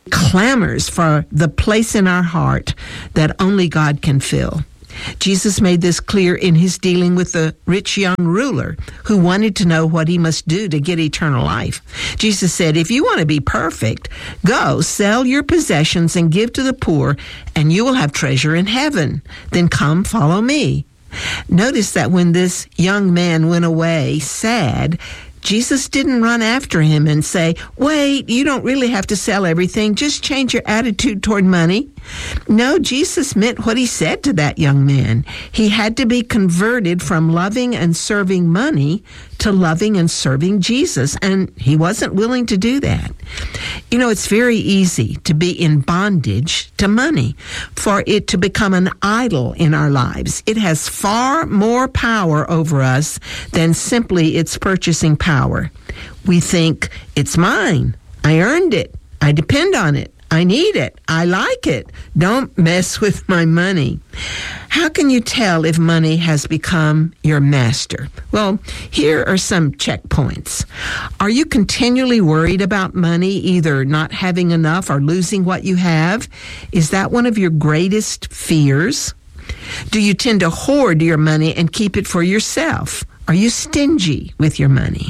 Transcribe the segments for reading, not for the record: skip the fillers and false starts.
clamors for the place in our heart that only God can fill. Jesus made this clear in his dealing with the rich young ruler who wanted to know what he must do to get eternal life. Jesus said, if you want to be perfect, go sell your possessions and give to the poor, and you will have treasure in heaven. Then come, follow me. Notice that when this young man went away sad, Jesus didn't run after him and say, wait, you don't really have to sell everything. Just change your attitude toward money. No, Jesus meant what he said to that young man. He had to be converted from loving and serving money to loving and serving Jesus, and he wasn't willing to do that. You know, it's very easy to be in bondage to money, for it to become an idol in our lives. It has far more power over us than simply its purchasing power. We think, it's mine. I earned it. I depend on it. I need it. I like it. Don't mess with my money. How can you tell if money has become your master? Well, here are some checkpoints. Are you continually worried about money, either not having enough or losing what you have? Is that one of your greatest fears? Do you tend to hoard your money and keep it for yourself? Are you stingy with your money?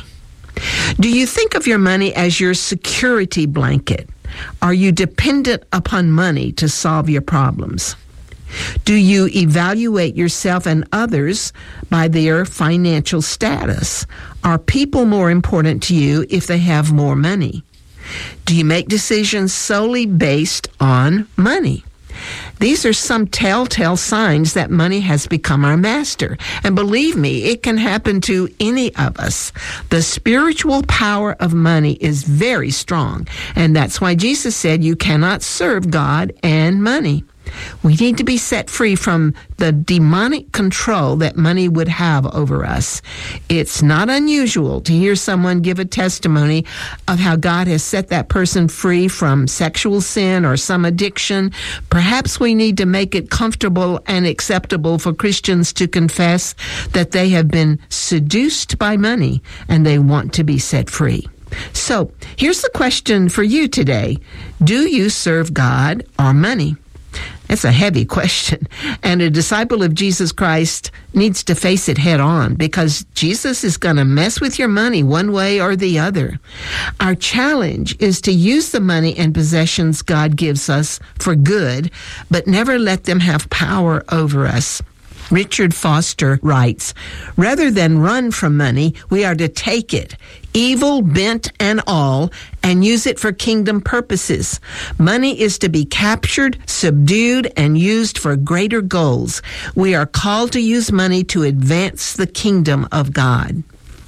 Do you think of your money as your security blanket? Are you dependent upon money to solve your problems? Do you evaluate yourself and others by their financial status? Are people more important to you if they have more money? Do you make decisions solely based on money? These are some telltale signs that money has become our master. And believe me, it can happen to any of us. The spiritual power of money is very strong. And that's why Jesus said you cannot serve God and money. We need to be set free from the demonic control that money would have over us. It's not unusual to hear someone give a testimony of how God has set that person free from sexual sin or some addiction. Perhaps we need to make it comfortable and acceptable for Christians to confess that they have been seduced by money and they want to be set free. So here's the question for you today. Do you serve God or money? That's a heavy question, and a disciple of Jesus Christ needs to face it head on, because Jesus is going to mess with your money one way or the other. Our challenge is to use the money and possessions God gives us for good, but never let them have power over us. Richard Foster writes, rather than run from money, we are to take it, evil bent and all, and use it for kingdom purposes. Money is to be captured, subdued, and used for greater goals. We are called to use money to advance the kingdom of God.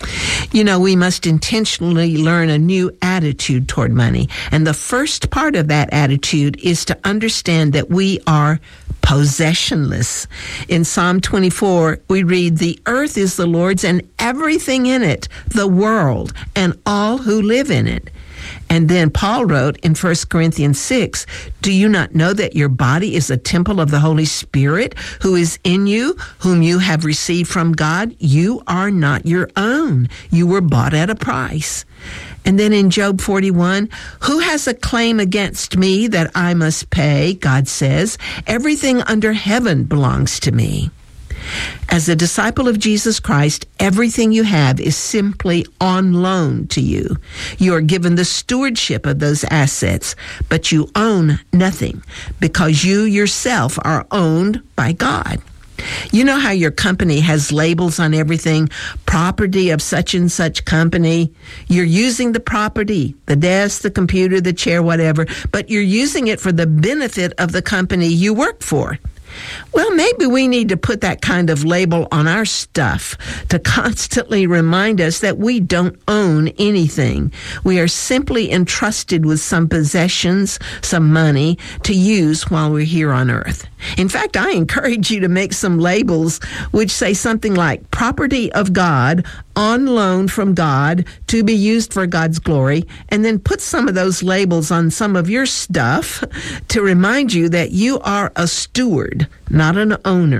You know, we must intentionally learn a new attitude toward money. And the first part of that attitude is to understand that we are possessionless. In Psalm 24, we read, the earth is the Lord's and everything in it, the world and all who live in it. And then Paul wrote in 1 Corinthians 6, do you not know that your body is a temple of the Holy Spirit who is in you, whom you have received from God? You are not your own. You were bought at a price. And then in Job 41, who has a claim against me that I must pay? God says, everything under heaven belongs to me. As a disciple of Jesus Christ, everything you have is simply on loan to you. You are given the stewardship of those assets, but you own nothing because you yourself are owned by God. You know how your company has labels on everything, property of such and such company. You're using the property, the desk, the computer, the chair, whatever, but you're using it for the benefit of the company you work for. Well, maybe we need to put that kind of label on our stuff to constantly remind us that we don't own anything. We are simply entrusted with some possessions, some money to use while we're here on earth. In fact, I encourage you to make some labels which say something like property of God, on loan from God, to be used for God's glory, and then put some of those labels on some of your stuff to remind you that you are a steward, not an owner.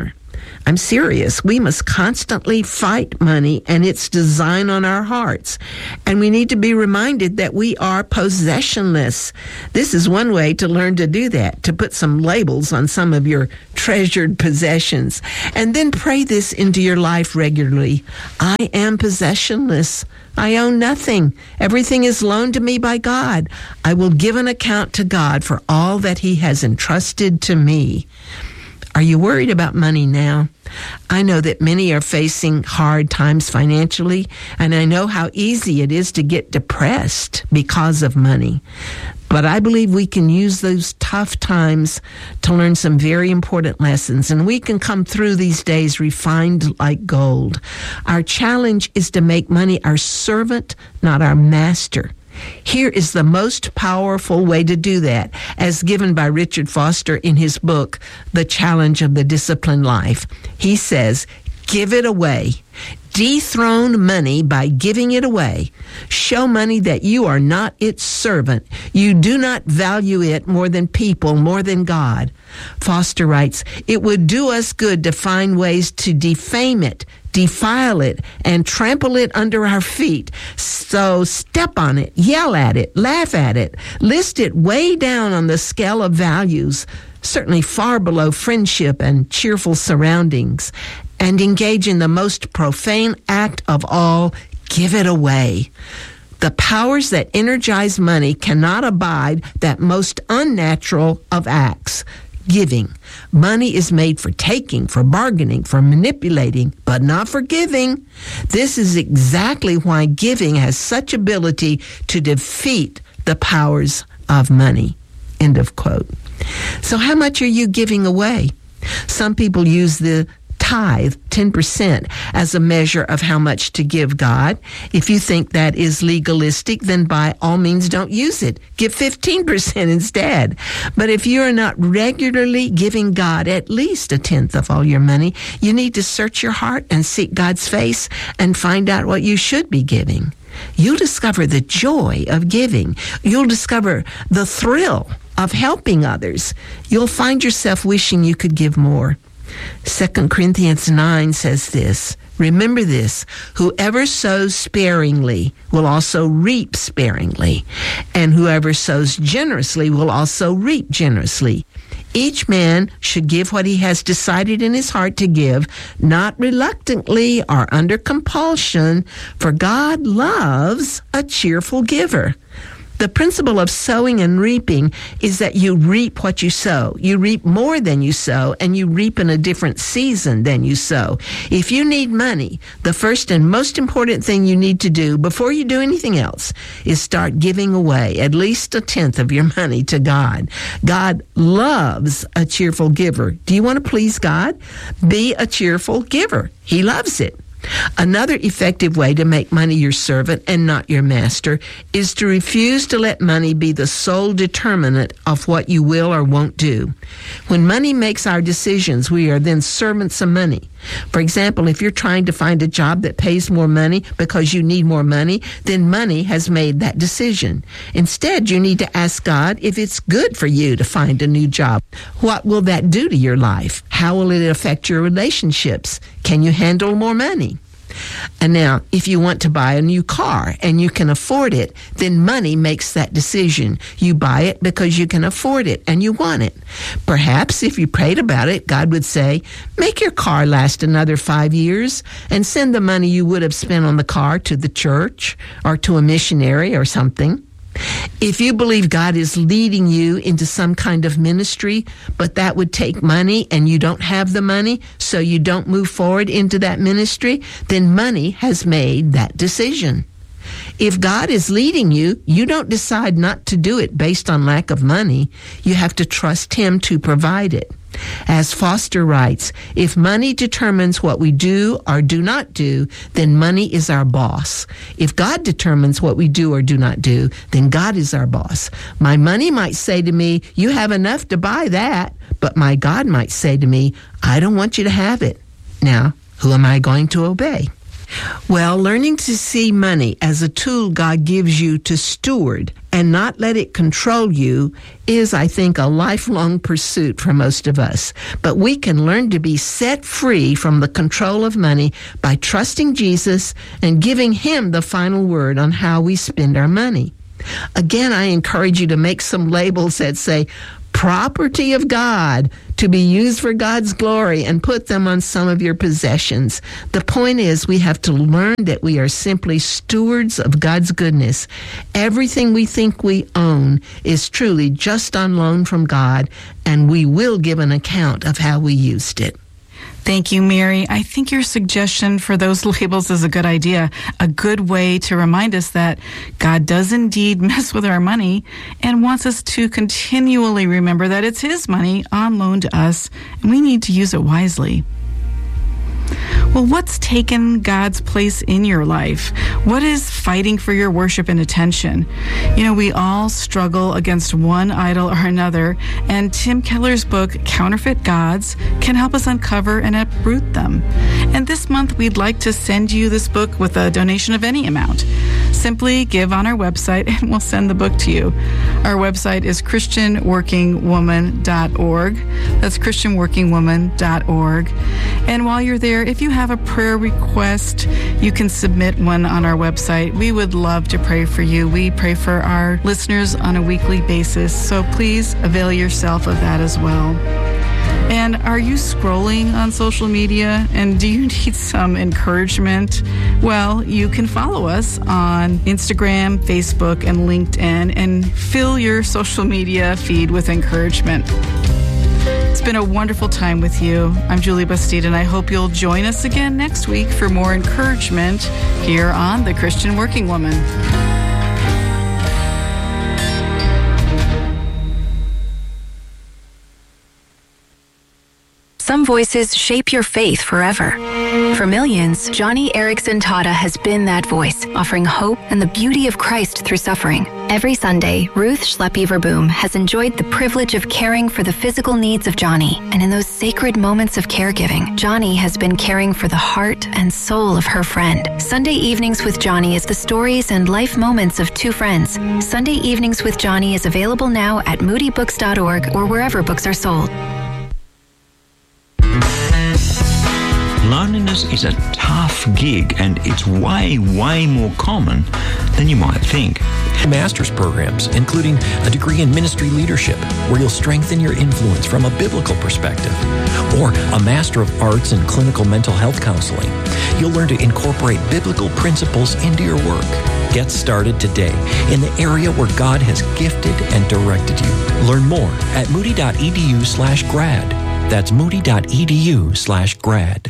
I'm serious. We must constantly fight money and its design on our hearts. And we need to be reminded that we are possessionless. This is one way to learn to do that, to put some labels on some of your treasured possessions. And then pray this into your life regularly. I am possessionless. I own nothing. Everything is loaned to me by God. I will give an account to God for all that He has entrusted to me. Are you worried about money now? I know that many are facing hard times financially, and I know how easy it is to get depressed because of money. But I believe we can use those tough times to learn some very important lessons, and we can come through these days refined like gold. Our challenge is to make money our servant, not our master. Here is the most powerful way to do that, as given by Richard Foster in his book, The Challenge of the Disciplined Life. He says, give it away. Dethrone money by giving it away. Show money that you are not its servant. You do not value it more than people, more than God. Foster writes, it would do us good to find ways to defame it, defile it, and trample it under our feet. So step on it, yell at it, laugh at it, list it way down on the scale of values, certainly far below friendship and cheerful surroundings, and engage in the most profane act of all, give it away. The powers that energize money cannot abide that most unnatural of acts, giving. Money is made for taking, for bargaining, for manipulating, but not for giving. This is exactly why giving has such ability to defeat the powers of money. End of quote. So how much are you giving away? Some people use the tithe, 10%, as a measure of how much to give God. If you think that is legalistic, then by all means don't use it. Give 15% instead. But if you are not regularly giving God at least a tenth of all your money, you need to search your heart and seek God's face and find out what you should be giving. You'll discover the joy of giving. You'll discover the thrill of helping others. You'll find yourself wishing you could give more. 2 Corinthians 9 says this, remember this, whoever sows sparingly will also reap sparingly, and whoever sows generously will also reap generously. Each man should give what he has decided in his heart to give, not reluctantly or under compulsion, for God loves a cheerful giver. The principle of sowing and reaping is that you reap what you sow. You reap more than you sow, and you reap in a different season than you sow. If you need money, the first and most important thing you need to do before you do anything else is start giving away at least a tenth of your money to God. God loves a cheerful giver. Do you want to please God? Be a cheerful giver. He loves it. Another effective way to make money your servant and not your master is to refuse to let money be the sole determinant of what you will or won't do. When money makes our decisions, we are then servants of money. For example, if you're trying to find a job that pays more money because you need more money, then money has made that decision. Instead, you need to ask God if it's good for you to find a new job. What will that do to your life? How will it affect your relationships? Can you handle more money? And now, if you want to buy a new car and you can afford it, then money makes that decision. You buy it because you can afford it and you want it. Perhaps if you prayed about it, God would say, make your car last another 5 years and send the money you would have spent on the car to the church or to a missionary or something. If you believe God is leading you into some kind of ministry, but that would take money and you don't have the money, so you don't move forward into that ministry, then money has made that decision. If God is leading you, you don't decide not to do it based on lack of money. You have to trust Him to provide it. As Foster writes, if money determines what we do or do not do, then money is our boss. If God determines what we do or do not do, then God is our boss. My money might say to me, you have enough to buy that, but my God might say to me, I don't want you to have it. Now, who am I going to obey? Well, learning to see money as a tool God gives you to steward and not let it control you is, I think, a lifelong pursuit for most of us. But we can learn to be set free from the control of money by trusting Jesus and giving Him the final word on how we spend our money. Again, I encourage you to make some labels that say, property of God, to be used for God's glory, and put them on some of your possessions. The point is, we have to learn that we are simply stewards of God's goodness. Everything we think we own is truly just on loan from God, and we will give an account of how we used it. Thank you, Mary. I think your suggestion for those labels is a good idea, a good way to remind us that God does indeed mess with our money and wants us to continually remember that it's His money on loan to us, and we need to use it wisely. Well, what's taken God's place in your life? What is fighting for your worship and attention? You know, we all struggle against one idol or another, and Tim Keller's book, Counterfeit Gods, can help us uncover and uproot them. And this month, we'd like to send you this book with a donation of any amount. Simply give on our website, and we'll send the book to you. Our website is christianworkingwoman.org. That's christianworkingwoman.org. And while you're there, if you have a prayer request, you can submit one on our website. We would love to pray for you. We pray for our listeners on a weekly basis, so please avail yourself of that as well. And are you scrolling on social media, and do you need some encouragement? Well, you can follow us on Instagram, Facebook, and LinkedIn and fill your social media feed with encouragement. It's been a wonderful time with you. I'm Julie Bastide, and I hope you'll join us again next week for more encouragement here on The Christian Working Woman. Some voices shape your faith forever. For millions, Johnny Erickson Tata has been that voice, offering hope and the beauty of Christ through suffering. Every Sunday, Ruth Schleppi-Verboom has enjoyed the privilege of caring for the physical needs of Johnny. And in those sacred moments of caregiving, Johnny has been caring for the heart and soul of her friend. Sunday Evenings with Johnny is the stories and life moments of two friends. Sunday Evenings with Johnny is available now at moodybooks.org or wherever books are sold. Loneliness is a tough gig, and it's way more common than you might think. Master's programs, including a degree in ministry leadership, where you'll strengthen your influence from a biblical perspective, or a Master of Arts in clinical mental health counseling. You'll learn to incorporate biblical principles into your work. Get started today in the area where God has gifted and directed you. Learn more at moody.edu/grad. That's moody.edu/grad.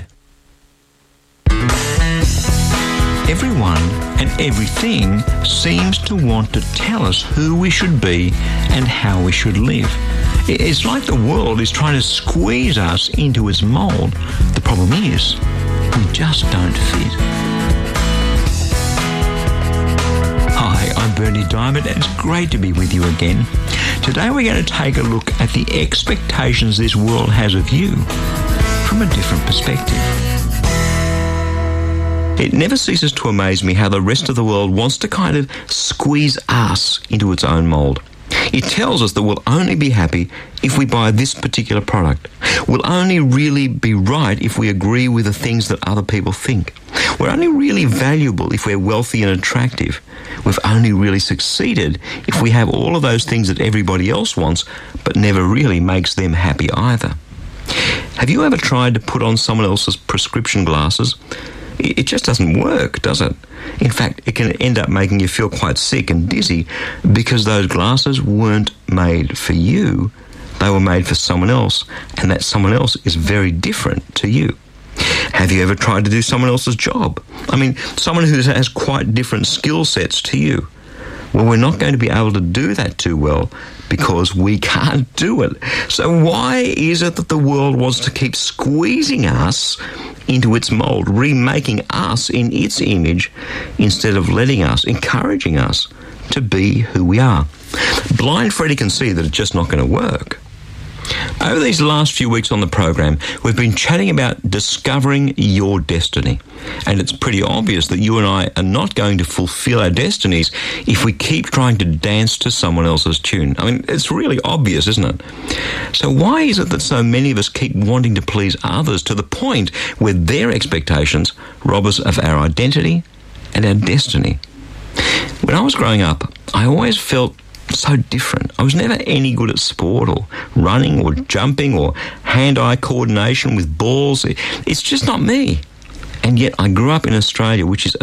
Everyone and everything seems to want to tell us who we should be and how we should live. It's like the world is trying to squeeze us into its mold. The problem is, we just don't fit. Hi, I'm Bernie Diamond, and it's great to be with you again. Today we're going to take a look at the expectations this world has of you from a different perspective. It never ceases to amaze me how the rest of the world wants to kind of squeeze us into its own mold. It tells us that we'll only be happy if we buy this particular product. We'll only really be right if we agree with the things that other people think. We're only really valuable if we're wealthy and attractive. We've only really succeeded if we have all of those things that everybody else wants, but never really makes them happy either. Have you ever tried to put on someone else's prescription glasses? It just doesn't work, does it? In fact, it can end up making you feel quite sick and dizzy because those glasses weren't made for you. They were made for someone else, and that someone else is very different to you. Have you ever tried to do someone else's job? I mean, someone who has quite different skill sets to you. Well, we're not going to be able to do that too well because we can't do it. So why is it that the world wants to keep squeezing us into its mold, remaking us in its image instead of letting us, encouraging us to be who we are? Blind Freddie can see that it's just not going to work. Over these last few weeks on the program, we've been chatting about discovering your destiny. And it's pretty obvious that you and I are not going to fulfill our destinies if we keep trying to dance to someone else's tune. I mean, it's really obvious, isn't it? So why is it that so many of us keep wanting to please others to the point where their expectations rob us of our identity and our destiny? When I was growing up, I always felt so different. I was never any good at sport or running or jumping or hand-eye coordination with balls. It's just not me. And yet I grew up in Australia, which is